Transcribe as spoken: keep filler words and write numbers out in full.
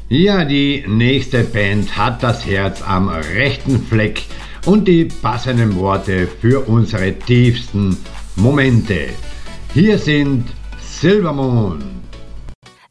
Ja, die nächste Band hat das Herz am rechten Fleck und die passenden Worte für unsere tiefsten Momente. Hier sind Silvermond.